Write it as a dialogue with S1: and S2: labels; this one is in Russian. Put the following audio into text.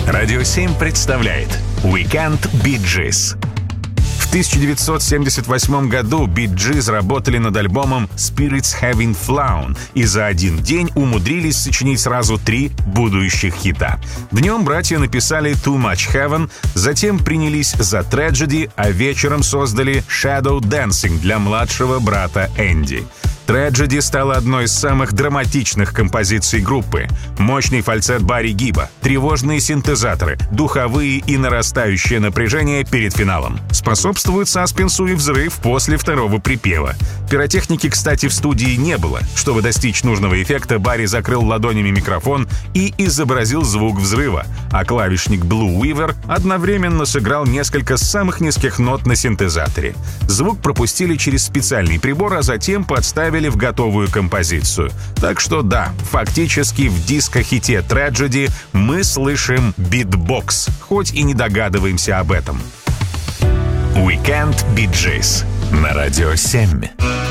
S1: Радио 7 представляет Weekend Bee Gees. В 1978 году Bee Gees работали над альбомом Spirits Having Flown и за один день умудрились сочинить сразу 3 будущих хита. Днем братья написали Too Much Heaven, затем принялись за Tragedy, а вечером создали Shadow Dancing для младшего брата Энди. Tragedy стала одной из самых драматичных композиций группы. Мощный фальцет Барри Гиба, тревожные синтезаторы, духовые и нарастающее напряжение перед финалом. Способствует саспенсу и взрыв после второго припева. Пиротехники, кстати, в студии не было. Чтобы достичь нужного эффекта, Барри закрыл ладонями микрофон и изобразил звук взрыва, а клавишник Блу Уивер одновременно сыграл несколько самых низких нот на синтезаторе. Звук пропустили через специальный прибор, а затем подставили в готовую композицию. Так что да, фактически в диско-хите Tragedy мы слышим битбокс, хоть и не догадываемся об этом. Weekend Bee Gees на Радио 7.